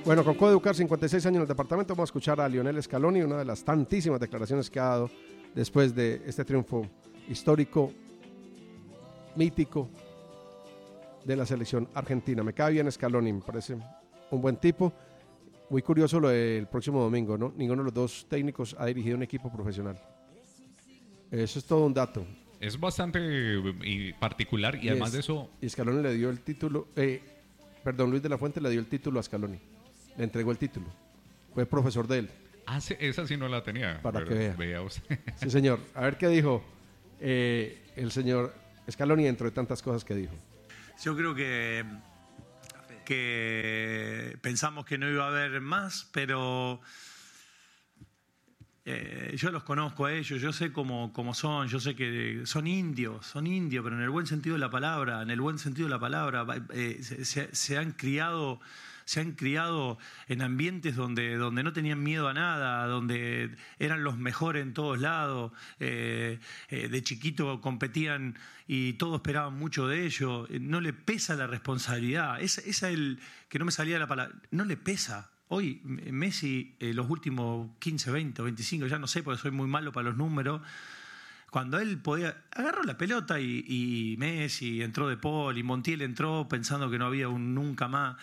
Bueno, con Coeducar, 56 años en el departamento, vamos a escuchar a Lionel Scaloni, una de las tantísimas declaraciones que ha dado después de este triunfo histórico, mítico de la selección argentina. Me cae bien Scaloni, me parece un buen tipo. Muy curioso lo del próximo domingo, ¿no? Ninguno de los dos técnicos ha dirigido un equipo profesional. Eso es todo un dato. Es bastante particular y además de eso... Y Scaloni le dio el título, Luis de la Fuente le dio el título a Scaloni. Le entregó el título. Fue profesor de él. Esa sí no la tenía. Para que vea. Vea usted. Sí, señor. A ver qué dijo el señor Scaloni dentro de tantas cosas que dijo. Yo creo que pensamos que no iba a haber más, pero yo los conozco a ellos, yo sé cómo son, yo sé que son indios, pero en el buen sentido de la palabra, se han criado en ambientes donde no tenían miedo a nada, donde eran los mejores en todos lados, de chiquito competían y todos esperaban mucho de ellos, no le pesa la responsabilidad, esa es el que no me salía la palabra, no le pesa. Hoy Messi, los últimos 15, 20 o 25, ya no sé porque soy muy malo para los números, cuando él agarró la pelota y Messi entró De Paul y Montiel entró pensando que no había un nunca más.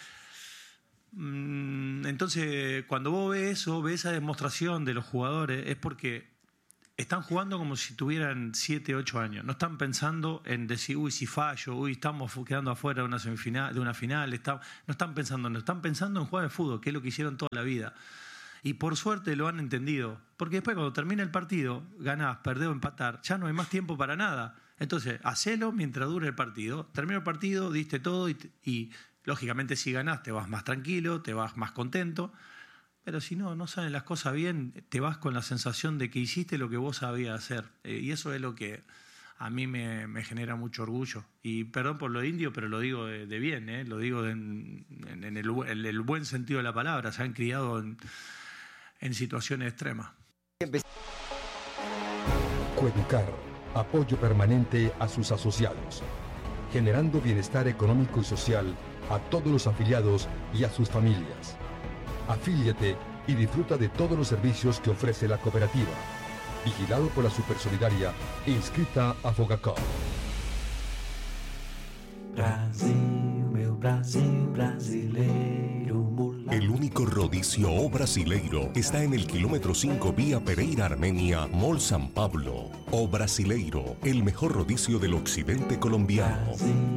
Entonces, cuando vos ves esa demostración de los jugadores, es porque están jugando como si tuvieran 7, 8 años. No están pensando en decir, si fallo, estamos quedando afuera de una semifinal, de una final. No están pensando en jugar al fútbol, que es lo que hicieron toda la vida. Y por suerte lo han entendido. Porque después, cuando termina el partido, ganás, perdés o empatar, ya no hay más tiempo para nada. Entonces, hacelo mientras dure el partido. Termina el partido, diste todo y lógicamente si ganás te vas más tranquilo, te vas más contento, pero si no salen las cosas bien, te vas con la sensación de que hiciste lo que vos sabías hacer. Y eso es lo que a mí me genera mucho orgullo. Y perdón por lo indio, pero lo digo de bien, lo digo en el buen sentido de la palabra. Se han criado en situaciones extremas. Coeducar, apoyo permanente a sus asociados, generando bienestar económico y social a todos los afiliados y a sus familias. Afíliate y disfruta de todos los servicios que ofrece la cooperativa. Vigilado por la Supersolidaria e inscrita a Fogacop. Brasil, meu Brasil brasileiro. El único rodicio O Brasileiro está en el kilómetro 5 vía Pereira Armenia, Mall San Pablo. O Brasileiro, el mejor rodicio del occidente colombiano.